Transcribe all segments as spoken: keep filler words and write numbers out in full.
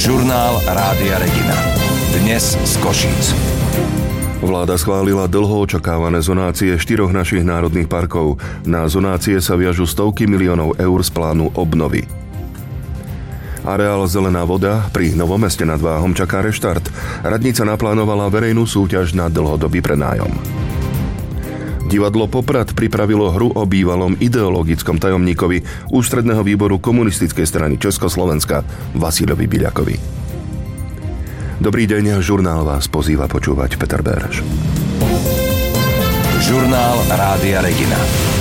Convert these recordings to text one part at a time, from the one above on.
Žurnál Rádia Regina. Dnes z Košíc. Vláda schválila dlho očakávané zonácie štyroch našich národných parkov. Na zonácie sa viažu stovky miliónov eur z plánu obnovy. Areál Zelená voda pri Novom Meste nad Váhom čaká reštart. Radnica naplánovala verejnú súťaž na dlhodobý prenájom. Divadlo Poprad pripravilo hru o bývalom ideologickom tajomníkovi ústredného výboru komunistickej strany Československa Vasilovi Biľakovi. Dobrý deň, žurnál vás pozýva počúvať Peter Béreš. Žurnál Rádia Regina.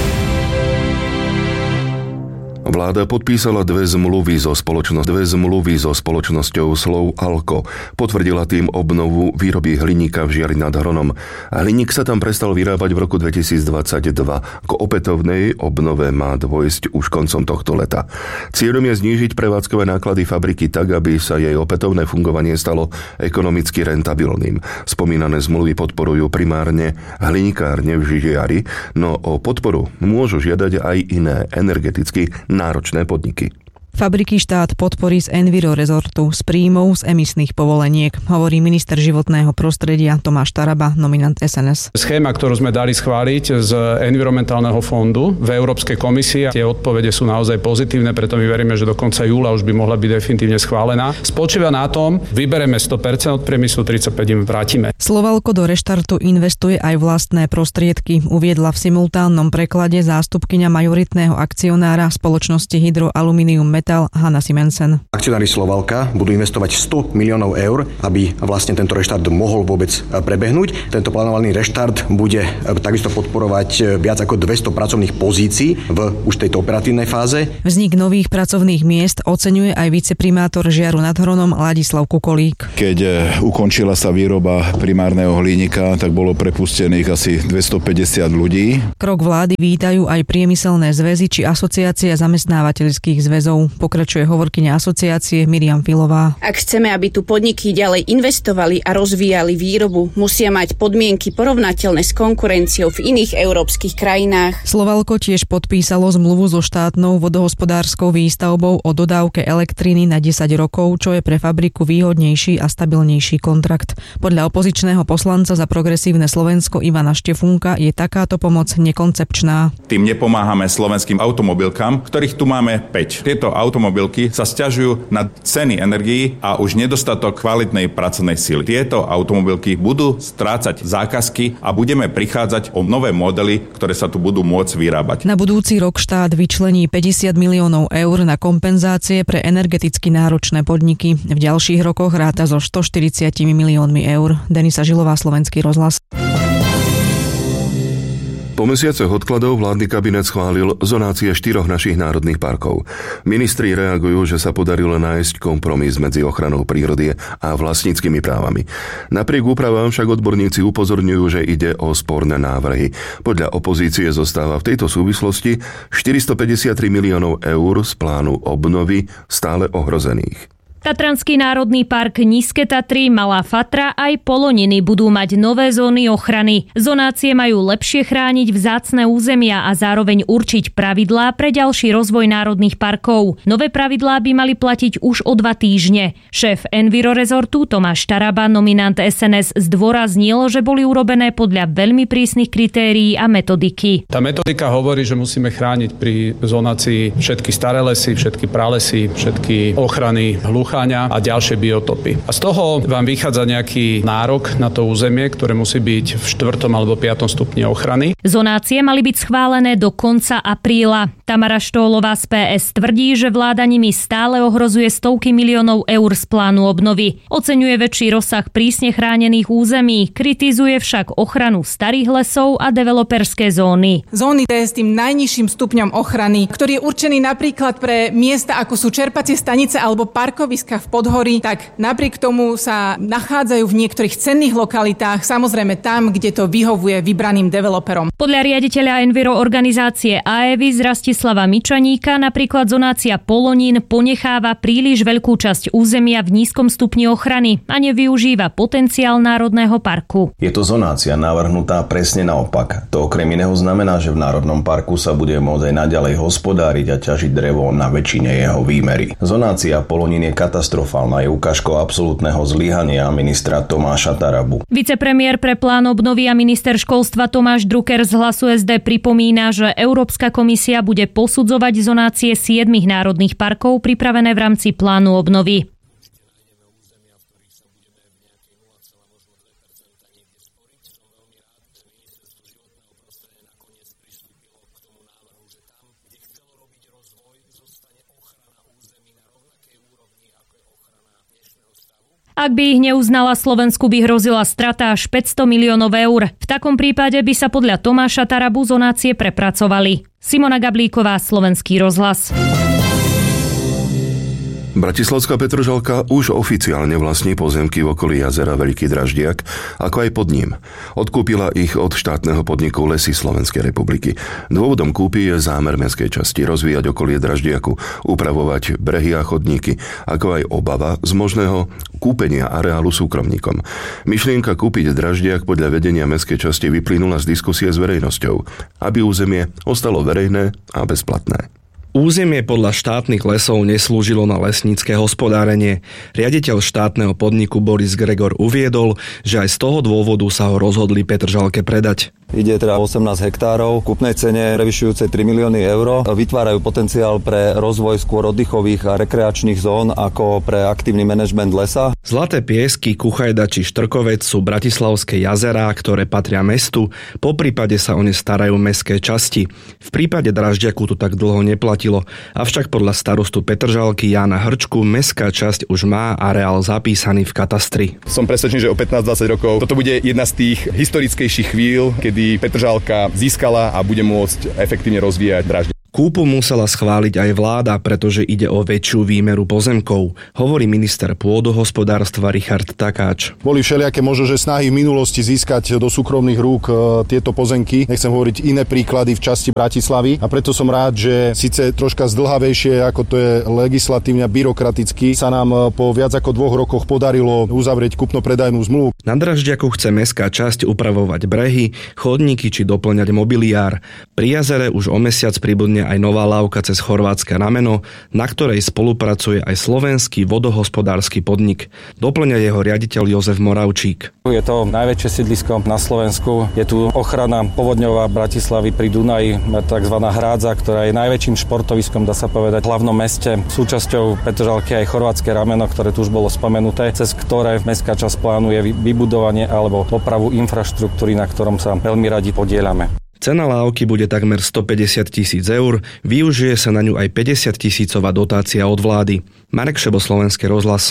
Vláda podpísala dve zmluvy so spoločnosť, dve zmluvy so spoločnosťou Slov Alko. Potvrdila tým obnovu výroby hliníka v Žiari nad Hronom. Hliník sa tam prestal vyrábať v roku dvetisícdvadsaťdva. K opätovnej obnove má dôjsť už koncom tohto leta. Cieľom je znížiť prevádzkové náklady fabriky tak, aby sa jej opätovné fungovanie stalo ekonomicky rentabilným. Spomínané zmluvy podporujú primárne hliníkárne v Žižiari, no o podporu môžu žiadať aj iné energeticky náročné podniky. Fabriky štát podporí z Enviro Resortu z príjmov z emisných povoleniek, hovorí minister životného prostredia Tomáš Taraba, nominant es en es. Schéma, ktorú sme dali schváliť z environmentálneho fondu v Európskej komisii, tie odpovede sú naozaj pozitívne, preto my veríme, že do konca júla už by mohla byť definitívne schválená. Spočíva na tom, vybereme sto percent od priemyslu, tridsaťpäť percent im vrátime. Slovalko do reštartu investuje aj vlastné prostriedky, uviedla v simultánnom preklade zástupkyňa majoritného akcionára spoločnosti Hydroaluminium Metal Hanna Simensen. Akcionári Slovalka budú investovať sto miliónov eur, aby vlastne tento reštart mohol vôbec prebehnúť. Tento plánovaný reštart bude takisto podporovať viac ako dvesto pracovných pozícií v už tejto operatívnej fáze. Vznik nových pracovných miest oceňuje aj viceprimátor Žiaru nad Hronom Ladislav Kukolík. Keď ukončila sa výroba primárneho hliníka, tak bolo prepustených asi dvestopäťdesiat ľudí. Krok vlády vítajú aj priemyselné zväzy či asociácia zamestnávateľských zväzov. Pokračuje hovorkyňa asociácie Miriam Filová. Ak chceme, aby tu podniky ďalej investovali a rozvíjali výrobu, musia mať podmienky porovnateľné s konkurenciou v iných európskych krajinách. Slovalko tiež podpísalo zmluvu so štátnou vodohospodárskou výstavbou o dodávke elektriny na desať rokov, čo je pre fabriku výhodnejší a stabilnejší kontrakt. Podľa opozičného poslanca za progresívne Slovensko Ivana Štefúnka je takáto pomoc nekoncepčná. Tým nepomáhame slovenským automobilkám, ktorých tu máme päť. Tieto automobilky sa sťažujú na ceny energií a už nedostatok kvalitnej pracovnej sily. Tieto automobilky budú strácať zákazky a budeme prichádzať o nové modely, ktoré sa tu budú môcť vyrábať. Na budúci rok štát vyčlení päťdesiat miliónov eur na kompenzácie pre energeticky náročné podniky. V ďalších rokoch ráta so stoštyridsať miliónmi eur. Denisa Žilová, Slovenský rozhlas. Po mesiacoch odkladov vládny kabinet schválil zonácie štyroch našich národných parkov. Ministri reagujú, že sa podarilo nájsť kompromis medzi ochranou prírody a vlastníckymi právami. Napriek úpravám však odborníci upozorňujú, že ide o sporné návrhy. Podľa opozície zostáva v tejto súvislosti štyristopäťdesiattri miliónov eur z plánu obnovy stále ohrozených. Tatranský národný park Nízke Tatry, Malá Fatra aj Poloniny budú mať nové zóny ochrany. Zonácie majú lepšie chrániť vzácne územia a zároveň určiť pravidlá pre ďalší rozvoj národných parkov. Nové pravidlá by mali platiť už o dva týždne. Šéf Enviro Resortu Tomáš Taraba, nominant es en es, zdôraznil, že boli urobené podľa veľmi prísnych kritérií a metodiky. Tá metodika hovorí, že musíme chrániť pri zonácii všetky staré lesy, všetky pralesy, všetky ochrany hluch a ďalšie biotopy. A z toho vám vychádza nejaký nárok na to územie, ktoré musí byť v štvrtom alebo piatom stupni ochrany. Zonácie mali byť schválené do konca apríla. Tamara Štólová z pé es tvrdí, že vláda nimi stále ohrozuje stovky miliónov eur z plánu obnovy. Oceňuje väčší rozsah prísne chránených území, kritizuje však ochranu starých lesov a developerské zóny. Zóny T s tým najnižším stupňom ochrany, ktorý je určený napríklad pre miesta ako sú čerpacie stanice alebo parkoviska v Podhorí, tak napriek tomu sa nachádzajú v niektorých cenných lokalitách, samozrejme tam, kde to vyhovuje vybraným developerom. Podľa riaditeľa Enviro organizácie á é vé Rastislava Mičaníka napríklad zonácia Polonín ponecháva príliš veľkú časť územia v nízkom stupni ochrany a nevyužíva potenciál národného parku. Je to zonácia navrhnutá presne naopak. To okrem iného znamená, že v národnom parku sa bude môcť aj naďalej hospodáriť a ťažiť drevo na väčšine jeho výmery. Zonácia Polonín je katastrofálna, je ukážkou absolútneho zlyhania ministra Tomáša Tarabu. Vicepremiér pre plán obnovy a minister školstva Tomáš Drucker z Hlasu es dé pripomína, že Európska komisia bude posudzovať zonácie siedmich národných parkov pripravené v rámci plánu obnovy. Ak by ich neuznala Slovensku, by hrozila strata až päťsto miliónov eur. V takom prípade by sa podľa Tomáša Tarabu zonácie prepracovali. Simona Gablíková, Slovenský rozhlas. Bratislavská Petržalka už oficiálne vlastní pozemky v okolí jazera Veľký Draždiak, ako aj pod ním. Odkúpila ich od štátneho podniku Lesy Slovenskej republiky. Dôvodom kúpy je zámer mestskej časti rozvíjať okolie Draždiaku, upravovať brehy a chodníky, ako aj obava z možného kúpenia areálu súkromníkom. Myšlienka kúpiť Draždiak podľa vedenia mestskej časti vyplynula z diskusie s verejnosťou, aby územie ostalo verejné a bezplatné. Územie podľa štátnych lesov neslúžilo na lesnícke hospodárenie. Riaditeľ štátneho podniku Boris Gregor uviedol, že aj z toho dôvodu sa ho rozhodli Petržalke predať. Ide teda osemnásť hektárov, v kúpnej cene prevyšujúcej tri milióny eur. Vytvárajú potenciál pre rozvoj skôr oddychových a rekreačných zón ako pre aktívny manažment lesa. Zlaté piesky, Kuchajda či Štrkovec sú bratislavské jazerá, ktoré patria mestu, poprípade sa o ne starajú mestské časti. V prípade Draždiaku to tak dlho neplatilo, avšak podľa starostu Petržalky Jána Hrčku mestská časť už má areál zapísaný v katastri. Som presvedčený, že o pätnásť dvadsať rokov toto bude jedna z tých historickejších chvíľ, kedy Petržalka získala a bude môcť efektívne rozvíjať Draždiak. Kúpu musela schváliť aj vláda, pretože ide o väčšiu výmeru pozemkov, hovorí minister pôdohospodárstva Richard Takáč. Boli všelijaké možno, že snahy v minulosti získať do súkromných rúk tieto pozemky. Nechcem hovoriť iné príklady v časti Bratislavy a preto som rád, že síce troška zdĺhavejšie, ako to je legislatívne a byrokraticky, sa nám po viac ako dvoch rokoch podarilo uzavrieť kúpno-predajnú zmluvu. Na Draždiaku chce mestská časť upravovať brehy, chodníky či doplňať mobiliár. Pri jazere už o mesiac pribudne aj nová lávka cez chorvátske rameno, na ktorej spolupracuje aj slovenský vodohospodársky podnik. Doplňa jeho riaditeľ Jozef Moravčík. Je to najväčšie sídlisko na Slovensku. Je tu ochrana povodňová Bratislavy pri Dunaji, tzv. Hrádza, ktorá je najväčším športoviskom, dá sa povedať, v hlavnom meste. Súčasťou Petržalky aj chorvátske rameno, ktoré tu už bolo spomenuté, cez ktoré mestská časť plánuje vybudovanie alebo opravu infraštruktúry, na ktorom sa veľmi radi podieľame. Cena lávky bude takmer stopäťdesiat tisíc eur, využije sa na ňu aj päťdesiat tisícová dotácia od vlády. Marek Šebo, Slovenský rozhlas.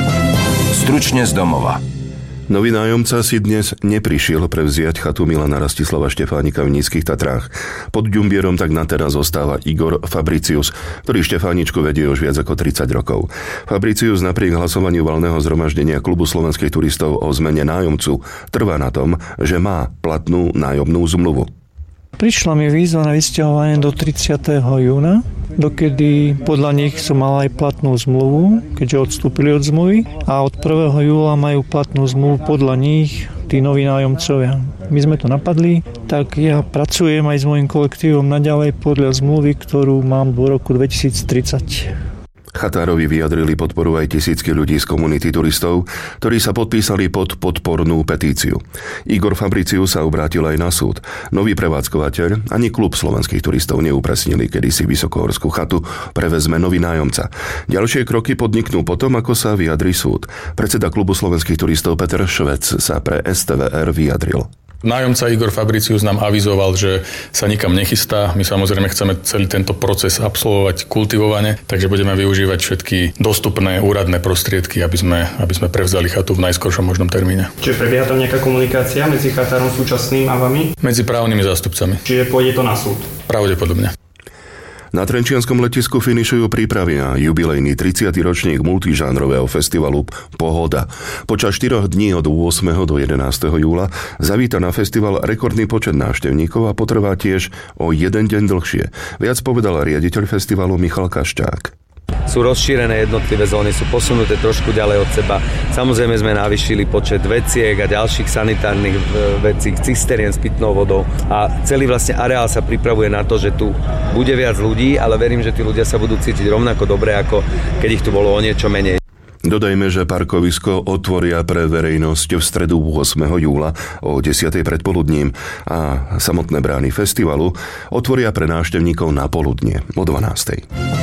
Stručne z domova. Nový nájomca si dnes neprišiel prevziať chatu Milana Rastislava Štefánika v Nízkych Tatrách. Pod Ďumbierom tak na teraz zostáva Igor Fabricius, ktorý Štefáničku vedie už viac ako tridsať rokov. Fabricius napriek hlasovaniu valného zhromaždenia Klubu slovenských turistov o zmene nájomcu trvá na tom, že má platnú nájomnú zmluvu. Prišla mi výzva na vysťahovanie do tridsiateho júna, dokedy podľa nich som mal aj platnú zmluvu, keďže odstúpili od zmluvy, a od prvého júla majú platnú zmluvu podľa nich tí noví nájomcovia. My sme to napadli, tak ja pracujem aj s môjim kolektívom naďalej podľa zmluvy, ktorú mám do roku dvetisíctridsať. Chatárovi vyjadrili podporu aj tisícky ľudí z komunity turistov, ktorí sa podpísali pod podpornú petíciu. Igor Fabricius sa obrátil aj na súd. Nový prevádzkovateľ ani klub slovenských turistov neupresnili, kedy si vysokohorskú chatu prevezme nový nájomca. Ďalšie kroky podniknú potom, ako sa vyjadrí súd. Predseda klubu slovenských turistov Peter Švec sa pre es té vé er vyjadril. Nájomca Igor Fabricius nám avizoval, že sa nikam nechystá. My samozrejme chceme celý tento proces absolvovať kultivovane, takže budeme využívať všetky dostupné úradné prostriedky, aby sme, aby sme prevzali chatu v najskoršom možnom termíne. Čiže prebieha tam nejaká komunikácia medzi chatárom súčasným a vami? Medzi právnymi zástupcami. Čiže pôjde to na súd? Pravdepodobne. Na trenčianskom letisku finišujú prípravy na jubilejný tridsiaty ročník multižánrového festivalu Pohoda. Počas štyroch dní od ôsmeho do jedenásteho júla zavíta na festival rekordný počet návštevníkov a potrvá tiež o jeden deň dlhšie. Viac povedal riaditeľ festivalu Michal Kaščák. Sú rozšírené jednotlivé zóny, sú posunuté trošku ďalej od seba. Samozrejme sme navýšili počet veciek a ďalších sanitárnych vecí, cisterien s pitnou vodou a celý vlastne areál sa pripravuje na to, že tu bude viac ľudí, ale verím, že tí ľudia sa budú cítiť rovnako dobre, ako keď ich tu bolo o niečo menej. Dodajme, že parkovisko otvoria pre verejnosť v stredu ôsmeho júla o desiatej predpoludním a samotné brány festivalu otvoria pre návštevníkov na poludnie o dvanástej.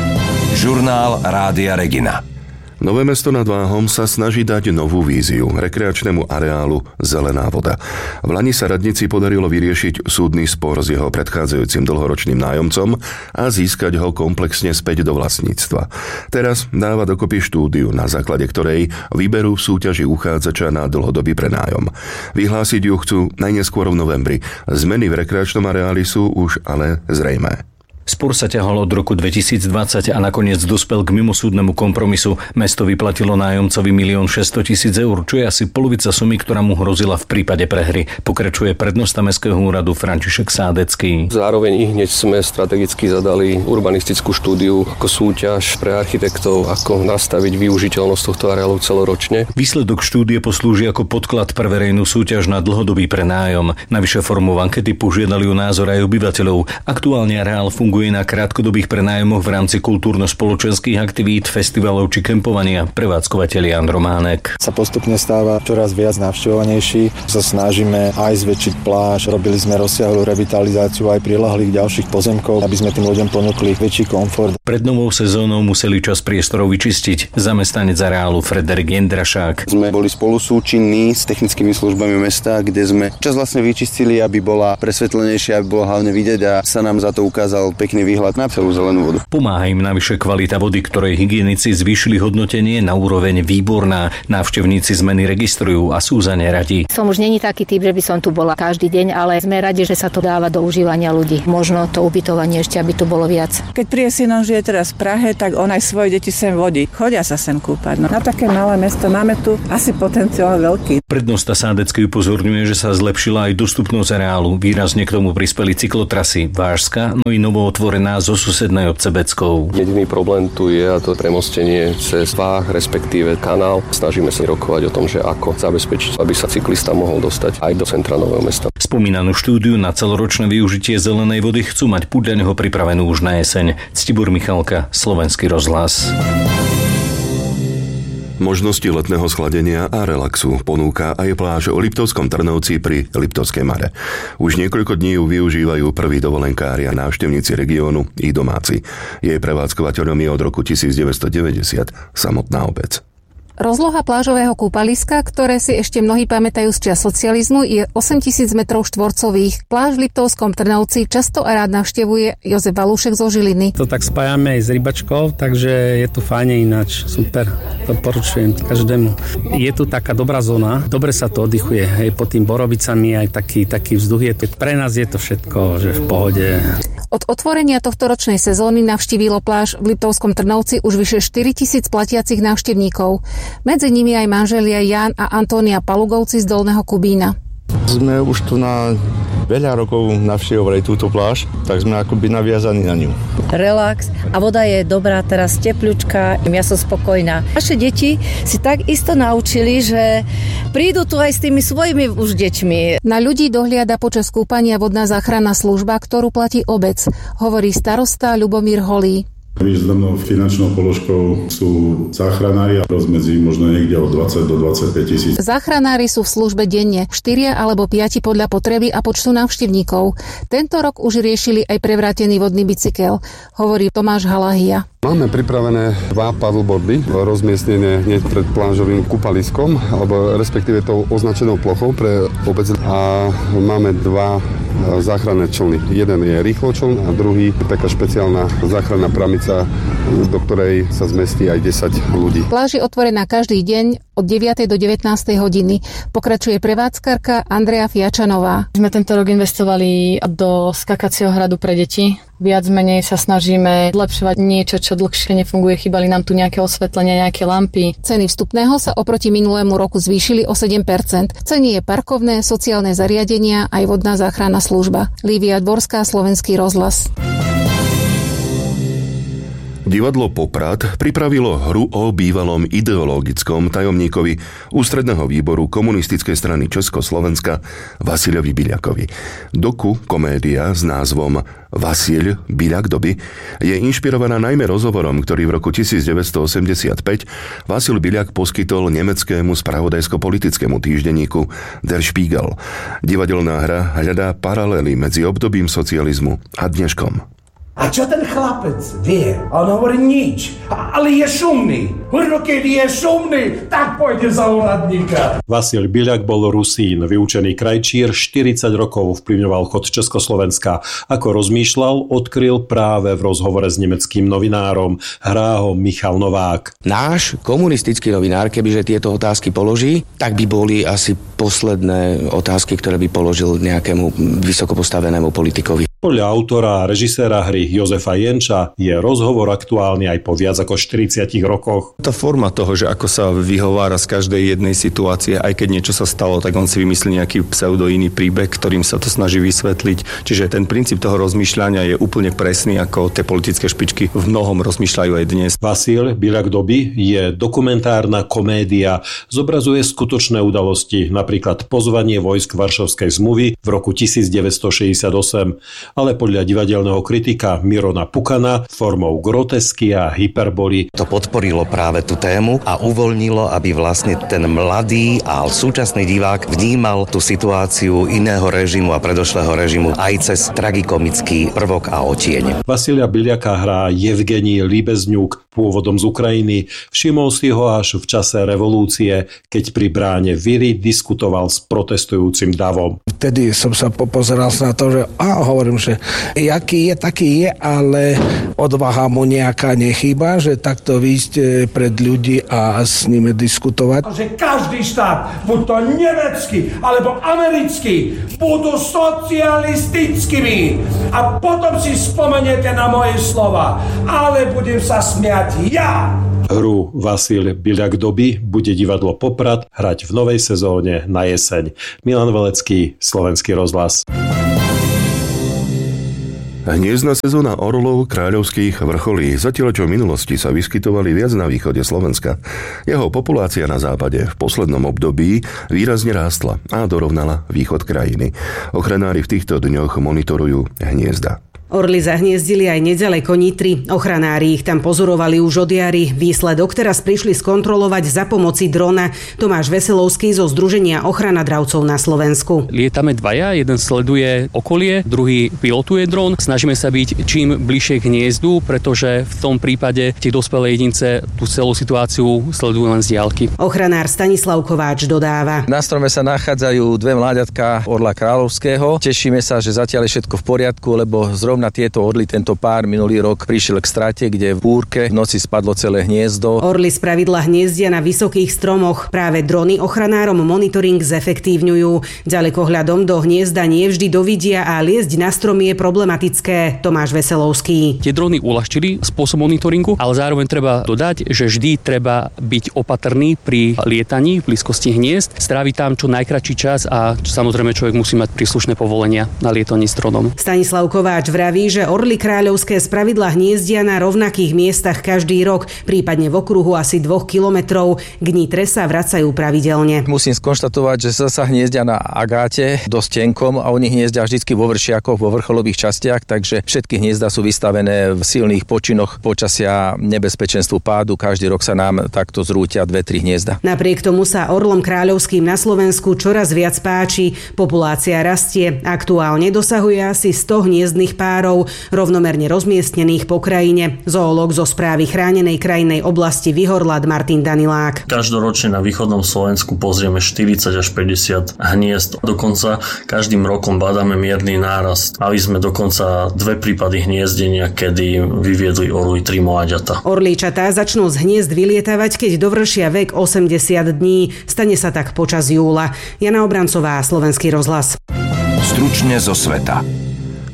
Žurnál Rádia Regina. Nové Mesto nad Váhom sa snaží dať novú víziu rekreačnému areálu Zelená voda. V lani sa radnici podarilo vyriešiť súdny spor s jeho predchádzajúcim dlhoročným nájomcom a získať ho komplexne späť do vlastníctva. Teraz dáva dokopy štúdiu, na základe ktorej vyberú v súťaži uchádzača na dlhodobý prenájom. Vyhlásiť ju chcú najneskôr v novembri. Zmeny v rekreačnom areáli sú už ale zrejmé. Spor sa ťahol od roku dvetisícdvadsať a nakoniec dospel k mimosúdnemu kompromisu. Mesto vyplatilo nájomcovi milión šesťstotisíc eur, čo je asi polovica sumy, ktorá mu hrozila v prípade prehry. Pokračuje prednosta Mestského úradu František Sádecký. Zároveň i hneď sme strategicky zadali urbanistickú štúdiu ako súťaž pre architektov, ako nastaviť využiteľnosť tohto areálu celoročne. Výsledok štúdie poslúži ako podklad pre verejnú súťaž na dlhodobý prenájom. Navyše formou ankety požiadali o názor aj obyvateľov. Aktuálne areál funguje funguje na krátkodobých prenájomoch v rámci kultúrno-spoločenských aktivít, festivalov či kempovania. Prevádzkovateľ Jan Románek. Sa postupne stáva čoraz viac navštevovanejší. Sa snažíme aj zväčšiť pláž. Robili sme rozsiahlu revitalizáciu aj prilahlých ďalších pozemkov, aby sme tým ľuďom ponúkli väčší komfort. Pred novou sezónou museli čas priestorov vyčistiť. Zamestnanec areálu Frederik Jendrašák. Sme boli spolu súčinní s technickými službami mesta, kde sme čas vlastne vyčistili, aby bola presvetlenejšia, aby bola hlavne vidieť a sa nám za to ukázal pekný výhľad na celú zelenú vodu. Pomáha im navyše kvalita vody, ktorej hygienici zvýšili hodnotenie na úroveň výborná. Návštevníci zmeny registrujú a sú za ne radi. Som už není taký typ, že by som tu bola každý deň, ale sme radi, že sa to dáva do užívania ľudí. Možno to ubytovanie ešte, aby tu bolo viac. Keď príde synom, žije teraz v Prahe, tak on aj svoje deti sem vodí. Chodia sa sem kúpať. No. Na také malé mesto máme tu asi potenciál veľký. Prednosta Sádecký upozorňuje, že sa zlepšila aj dostupnosť areálu. Výrazne k tomu prispeli cyklotrasy Vážska, no i novo otvorená zo susednej obce Beckov. Jediný problém tu je a to premostenie cez Váh, respektíve kanál. Snažíme sa rokovať o tom, že ako zabezpečiť, aby sa cyklista mohol dostať aj do centra Nového Mesta. Spomínanú štúdiu na celoročné využitie zelenej vody chcú mať podľa neho pripravenú už na jeseň. Ctibor Michalka, Slovenský rozhlas. Možnosti letného schladenia a relaxu ponúka aj pláž o Liptovskom Trnovci pri Liptovskej Mare. Už niekoľko dní ju využívajú prví dovolenkári a návštevníci regiónu i domáci. Jej prevádzkovateľom je od roku devätnásťstodeväťdesiat samotná obec. Rozloha plážového kúpaliska, ktoré si ešte mnohí pamätajú z čias socializmu, je osemtisíc metrov štvorcových. Pláž v Liptovskom Trnovci často a rád navštevuje Jozef Valúšek zo Žiliny. To tak spájame aj s rybačkou, takže je tu fajne ináč. Super, to poručujem každému. Je tu taká dobrá zóna, dobre sa to oddychuje. Hej, pod tým borovicami aj taký, taký vzduch. Je to, pre nás je to všetko, že v pohode. Od otvorenia tohto ročnej sezóny navštívilo pláž v Liptovskom Trnovci už vyše štyritisíc platiacich návštevníkov. Medzi nimi aj manželia Ján a Antónia Palugovci z Dolného Kubína. Sme už tu na veľa rokov navštevovali túto pláž, tak sme akoby naviazaní na ňu. Relax a voda je dobrá, teraz tepľučka, ja som spokojná. Naše deti si tak isto naučili, že prídu tu aj s tými svojimi už deťmi. Na ľudí dohliada počas kúpania vodná záchranná služba, ktorú platí obec, hovorí starosta Ľubomír Holý. Významnou finančnou položkou sú záchranári a rozmedzi možno niekde od dvadsať do dvadsaťpäť tisíc. Záchranári sú v službe denne, štyria alebo piati podľa potreby a počtu návštevníkov. Tento rok už riešili aj prevrátený vodný bicykel, hovorí Tomáš Halahia. Máme pripravené dva paddleboardy rozmiestnené hneď pred plážovým kúpaliskom, alebo respektíve tou označenou plochou pre obec. A máme dva záchranné člny. Jeden je rýchlo čln a druhý je taká špeciálna záchranná pramica, do ktorej sa zmestí aj desať ľudí. Pláž je otvorená každý deň od deviatej do devätnástej hodiny. Pokračuje prevádzkarka Andrea Fiačanová. Sme tento rok investovali do skakacieho hradu pre deti. Viac menej sa snažíme zlepšovať niečo, čo dlhšie nefunguje. Chýbali nám tu nejaké osvetlenia, nejaké lampy. Ceny vstupného sa oproti minulému roku zvýšili o sedem percent. Ceny je parkovné, sociálne zariadenia aj vodná záchranná služba. Lívia Dvorská, Slovenský rozhlas. Divadlo Poprad pripravilo hru o bývalom ideologickom tajomníkovi Ústredného výboru komunistickej strany Československa Vasilovi Biľakovi. Doku komédia s názvom Vasil Biľak doby je inšpirovaná najmä rozhovorom, ktorý v roku devätnásťstoosemdesiatpäť Vasil Biľak poskytol nemeckému spravodajsko-politickému týždenníku Der Spiegel. Divadelná hra hľadá paralely medzi obdobím socializmu a dneškom. A čo ten chlapec vie? On hovorí nič, ale je šumný. Hurno, keď je šumný, tak pôjde za úradníka. Vasil Biľak bol Rusín, vyučený krajčír, štyridsať rokov vplyvňoval chod Československa. Ako rozmýšľal, odkryl práve v rozhovore s nemeckým novinárom. Hrá ho Michal Novák. Náš komunistický novinár, kebyže tieto otázky položí, tak by boli asi posledné otázky, ktoré by položil nejakému vysokopostavenému politikovi. Podľa autora a režiséra hry Jozefa Jenča je rozhovor aktuálny aj po viac ako štyridsiatich rokoch. Tá forma toho, že ako sa vyhovára z každej jednej situácie, aj keď niečo sa stalo, tak on si vymyslí nejaký pseudo iný príbeh, ktorým sa to snaží vysvetliť. Čiže ten princíp toho rozmýšľania je úplne presný, ako tie politické špičky v mnohom rozmýšľajú aj dnes. Vasil Biľak doby je dokumentárna komédia. Zobrazuje skutočné udalosti, napríklad pozvanie vojsk Varšavskej zmluvy v roku devätnásťstošesťdesiatosem. Ale podľa divadelného kritika Mirona Pukana formou grotesky a hyperboly. To podporilo práve tú tému a uvoľnilo, aby vlastne ten mladý a súčasný divák vnímal tú situáciu iného režimu a predošlého režimu aj cez tragikomický prvok a otieň. Vasilia Biľaka hrá Evgenij Líbezňuk, pôvodom z Ukrajiny. Všimol si ho až v čase revolúcie, keď pri bráne Viry diskutoval s protestujúcim davom. Vtedy som sa pozeral na to, že a hovorím, že jaký je, taký je, ale odvaha mu nejaká nechýba, že takto výjsť pred ľudí a s nimi diskutovať. Že každý štát, buď to nemecký alebo americký, budú socialistickými. A potom si spomeniete na moje slova, ale budem sa smiať ja. Hru Vasil Biľak doby bude divadlo Poprad hrať v novej sezóne na jeseň. Milan Velecký, Slovenský rozhlas. Hniezdna sezóna orlov kráľovských vrcholí, zatiaľ čo v minulosti sa vyskytovali viac na východe Slovenska. Jeho populácia na západe v poslednom období výrazne rástla a dorovnala východ krajiny. Ochranári v týchto dňoch monitorujú hniezda. Orly zahniezdili aj neďaleko Nitry. Ochranári ich tam pozorovali už od jary. Výsledok teraz prišli skontrolovať za pomoci drona. Tomáš Veselovský zo Združenia ochrana dravcov na Slovensku. Lietame dvaja, jeden sleduje okolie, druhý pilotuje dron. Snažíme sa byť čím bližšie k hniezdu, pretože v tom prípade tie dospelé jedince tú celú situáciu sledujú len z diaľky. Ochranár Stanislav Kováč dodáva. Na strome sa nachádzajú dve mláďatka orla kráľovského. Tešíme sa, že zatiaľ je všetko v poriadku, lebo zrovna na tieto orly tento pár minulý rok prišiel k strate, kde v búrke v noci spadlo celé hniezdo. Orly spravidla hniezdia na vysokých stromoch. Práve drony ochranárom monitoring zefektívňujú. Ďalekohľadom do hniezda nie vždy dovidia a liezť na stromy je problematické. Tomáš Veselovský. Tie drony uľahčili spôsob monitoringu, ale zároveň treba dodať, že vždy treba byť opatrný pri lietaní v blízkosti hniezd, stráviť tam čo najkratší čas a samozrejme človek musí mať príslušné povolenia na lietanie s dronom. Stanislav Kováč vraví, že orly kráľovské spravidla hniezdia na rovnakých miestach každý rok, prípadne v okruhu asi dvoch kilometrov. K Nitre sa vracajú pravidelne. Musím skonštatovať, že sa, sa hniezdia na agáte dosť tenkom a oni hniezdia vždycky vo vršiakoch, vo vrcholových častiach, takže všetky hniezda sú vystavené v silných počinoch počasia nebezpečenstvu pádu. Každý rok sa nám takto zrútia dve tri hniezda. Napriek tomu sa orlom kráľovským na Slovensku čoraz viac páči. Populácia rastie. Aktuálne dosahuje asi sto hniezdnych párov, rovnomerne rozmiestnených po krajine. Zoológ zo správy chránenej krajinnej oblasti Vyhorlad Martin Danilák. Každoročne na východnom Slovensku pozrieme štyridsať až päťdesiat hniezd. Dokonca každým rokom badáme mierny nárast. Mali sme dokonca dve prípady hniezdenia, kedy vyviedli orly tri mláďata. Orlíčatá začnú z hniezd vylietavať, keď dovršia vek osemdesiat dní. Stane sa tak počas júla. Jana Obrancová, Slovenský rozhlas. Stručne zo sveta.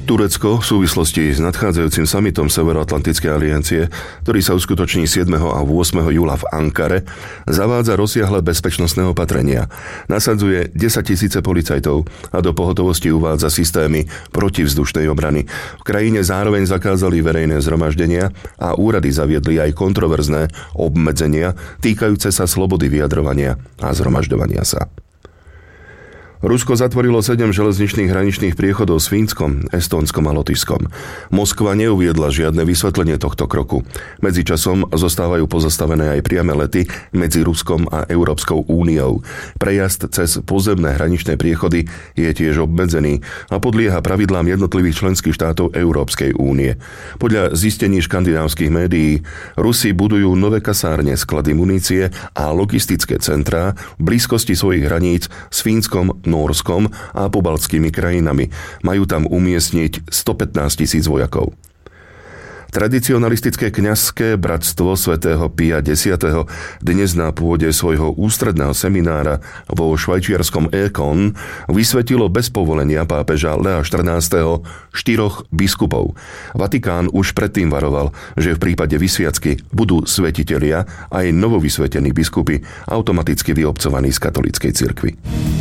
Turecko v súvislosti s nadchádzajúcim summitom Severoatlantickej aliancie, ktorý sa uskutoční siedmeho a ôsmeho júla v Ankare, zavádza rozsiahle bezpečnostné opatrenia. Nasadzuje desaťtisíce policajtov a do pohotovosti uvádza systémy protivzdušnej obrany. V krajine zároveň zakázali verejné zhromaždenia a úrady zaviedli aj kontroverzné obmedzenia týkajúce sa slobody vyjadrovania a zhromažďovania sa. Rusko zatvorilo sedem železničných hraničných priechodov s Fínskom, Estónskom a Lotyšskom. Moskva neuviedla žiadne vysvetlenie tohto kroku. Medzičasom zostávajú pozastavené aj priame lety medzi Ruskom a Európskou úniou. Prejazd cez pozemné hraničné priechody je tiež obmedzený a podlieha pravidlám jednotlivých členských štátov Európskej únie. Podľa zistení škandinávskych médií Rusi budujú nové kasárne, sklady munície a logistické centrá v blízkosti svojich hraníc s Fínskom, Nórskom a pobaltskými krajinami. Majú tam umiestniť stopätnásť tisíc vojakov. Tradicionalistické kňazské bratstvo svätého Pia X. dnes na pôde svojho ústredného seminára vo švajčiarskom Écon vysvetilo bez povolenia pápeža Lea štrnásteho štyroch biskupov. Vatikán už predtým varoval, že v prípade vysviacky budú svetitelia aj novovysvetení biskupy automaticky vyobcovaní z katolíckej cirkvi.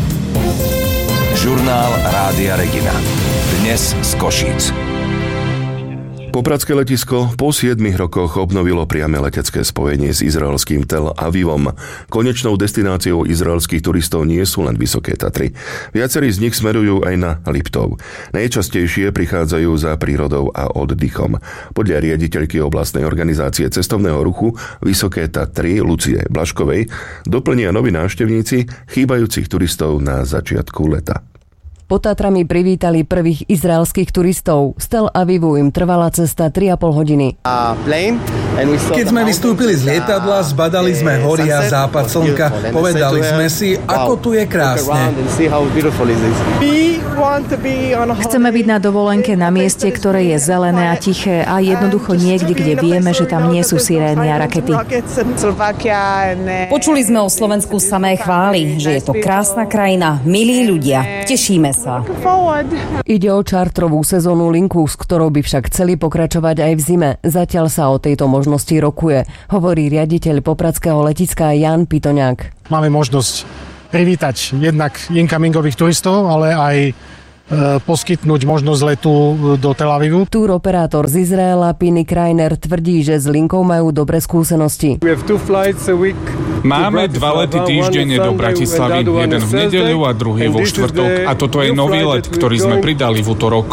Žurnál Rádia Regina. Dnes z Košíc. Popradské letisko po siedmich rokoch obnovilo priame letecké spojenie s izraelským Tel Avivom. Konečnou destináciou izraelských turistov nie sú len Vysoké Tatry. Viacerí z nich smerujú aj na Liptov. Najčastejšie prichádzajú za prírodou a oddychom. Podľa riaditeľky oblastnej organizácie cestovného ruchu Vysoké Tatry Lucie Blaškovej doplnia noví návštevníci chýbajúcich turistov na začiatku leta. Pod Tatrami privítali prvých izraelských turistov. Z Tel Avivu im trvala cesta tri a pol hodiny. Keď sme vystúpili z lietadla, zbadali sme hory a západ slnka. Povedali sme si, ako tu je krásne. Chceme byť na dovolenke na mieste, ktoré je zelené a tiché a jednoducho niekde, kde vieme, že tam nie sú sirény a rakety. Počuli sme o Slovensku samé chvály, že je to krásna krajina, milí ľudia. Tešíme sa. Ide o čartrovú sezónu linku, s ktorou by však chceli pokračovať aj v zime. Zatiaľ sa o tejto možnosti rokuje, hovorí riaditeľ popradského letiska Jan Pitoňák. Máme možnosť privítať jednak incomingových turistov, ale aj poskytnúť možnosť letu do Tel Avivu. Túr operátor z Izraela Pini Kreiner tvrdí, že s linkou majú dobré skúsenosti. Máme dva lety týždenne do Bratislavy, jeden v nedeľu a druhý vo štvrtok. A toto je nový let, ktorý sme pridali v utorok.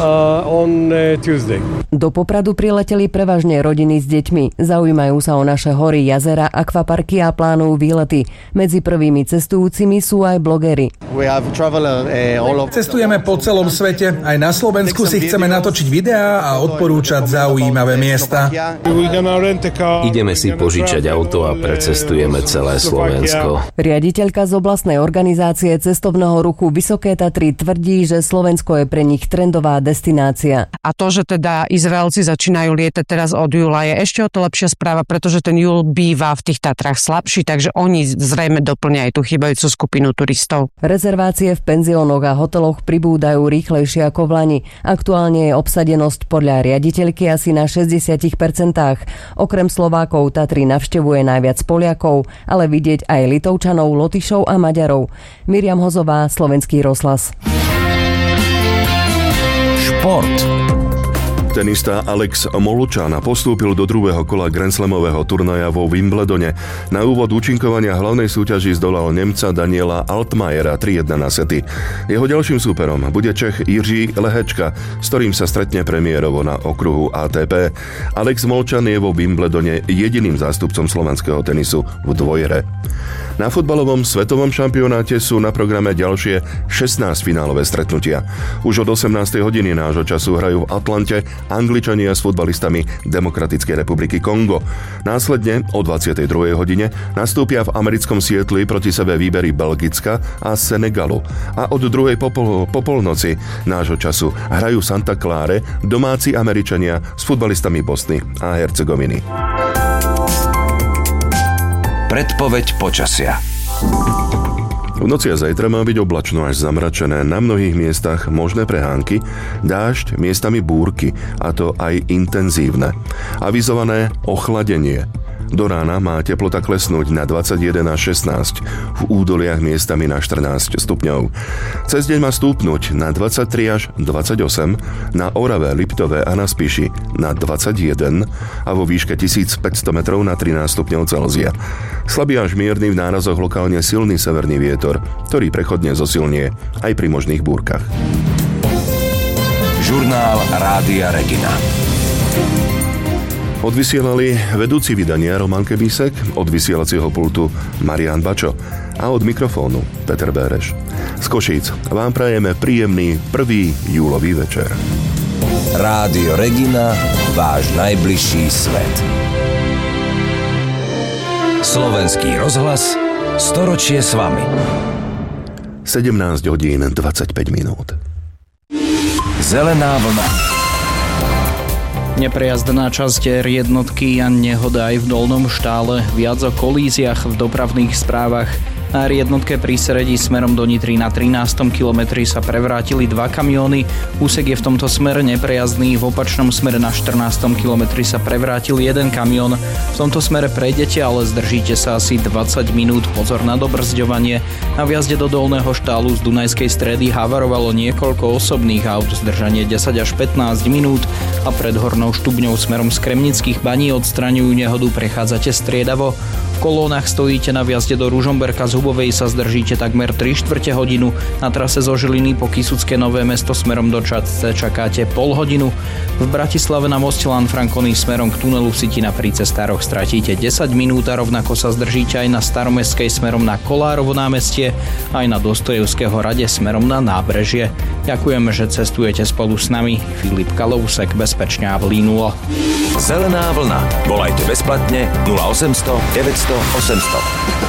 Do Popradu prileteli prevažne rodiny s deťmi. Zaujímajú sa o naše hory, jazera, akvaparky a plánujú výlety. Medzi prvými cestujúcimi sú aj blogeri. Cestujeme po celom svete. Aj na Slovensku si chceme natočiť videá a odporúčať zaujímavé miesta. Ideme si požičať auto a precestujeme celé Slovensko. Riaditeľka z oblastnej organizácie cestovného ruchu Vysoké Tatry tvrdí, že Slovensko je pre nich trendová destinácia. A to, že teda Izraelci začínajú lietať teraz od júla, je ešte o to lepšia správa, pretože ten júl býva v tých Tatrách slabší, takže oni zrejme doplňajú tú chýbajúcu skupinu turistov. Rezervácie v penziónoch a hoteloch pribúdajú rýchlejšie ako v lani. Aktuálne je obsadenosť podľa riaditeľky asi na šesťdesiat percent. Okrem Slovákov Tatry navštevuje najviac Poliakov, ale vidieť aj Litovčanov, Lotyšov a Maďarov. Miriam Hozová, Slovenský rozhlas. Šport. Tenista Alex Molčan postúpil do druhého kola grandslamového turnaja vo Wimbledone. Na úvod účinkovania hlavnej súťaži zdolal Nemca Daniela Altmajera tri jedna na sety. Jeho ďalším súperom bude Čech Jiří Lehečka, s ktorým sa stretne premiérovo na okruhu á té pé. Alex Molčan je vo Wimbledone jediným zástupcom slovenského tenisu v dvojhre. Na futbalovom svetovom šampionáte sú na programe ďalšie šestnásť finálové stretnutia. Už od osemnástej hodiny nášho času hrajú v Atlante Angličania s futbalistami Demokratickej republiky Kongo. Následne o dvadsiatej druhej hodine nastúpia v americkom Sietli proti sebe výbery Belgicka a Senegalu. A od druhej po, pol, po polnoci nášho času hrajú Santa Clare domáci Američania s futbalistami Bosny a Hercegoviny. Predpoveď počasia. V noci a zajtra má byť oblačno až zamračené, na mnohých miestach možné prehánky, dážď, miestami búrky, a to aj intenzívne. Avizované ochladenie. Do rána má teplota klesnúť na dvadsaťjeden až šestnásť, v údoliach miestami na štrnásť stupňov. Cez deň má stúpnuť na dvadsaťtri až dvadsaťosem, na Orave, Liptove a na Spiši na dvadsaťjeden a vo výške tisícpäťsto metrov na trinásť stupňov Celzia. Slabý až mierny, v nárazoch lokálne silný severný vietor, ktorý prechodne zosilnie aj pri možných búrkach. Žurnál Rádia Regina. Odvysielali vedúci vydania Roman Kebísek, od vysielacieho pultu Marián Bačo a od mikrofónu Peter Béreš. Z Košíc vám prajeme príjemný prvý júlový večer. Rádio Regina, váš najbližší svet. Slovenský rozhlas, storočie s vami. sedemnásť hodín dvadsaťpäť minút. Zelená vlna. Neprejazdná časť er jednotky a nehoda aj v Dolnom Štále, viac o kolíziách v dopravných správach. Na er jednotke pri Sredi smerom do Nitry na trinástom kilometri sa prevrátili dva kamióny. Úsek je v tomto smere neprejazdný, v opačnom smere na štrnástom kilometri sa prevrátil jeden kamión. V tomto smere prejdete, ale zdržíte sa asi dvadsať minút. Pozor na dobrzďovanie. Na vjazde do Dolného Štálu z Dunajskej Stredy havarovalo niekoľko osobných aut, zdržanie desať až pätnásť minút a pred Hornou Štubňou smerom z Kremnických Baní odstraňujú nehodu, prechádzate striedavo. V kolónach stojíte na vjazde do Ružomberka, z Hubovej sa zdržíte takmer tri štvrte hodinu. Na trase zo Žiliny po Kysucké Nové Mesto smerom do Čadce čakáte pol hodinu. V Bratislave na moste Lanfranconi smerom k tunelu Sitina pri cestároch stratíte desať minút a rovnako sa zdržíte aj na Staromestskej smerom na Kolárovo námestie, aj na Dostojevského rade smerom na Nábrežie. Ďakujeme, že cestujete spolu s nami. Filip Kalousek, bezpečne a vlínulo. Zelená vlna. Volajte bezplatne nula osemsto deväťsto osemsto.